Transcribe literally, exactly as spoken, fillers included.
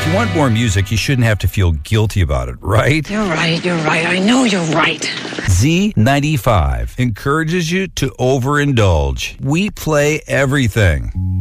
If you want more music, you shouldn't have to feel guilty about it, right? You're right, you're right. I know you're right. Z ninety-five encourages you to overindulge. We play everything.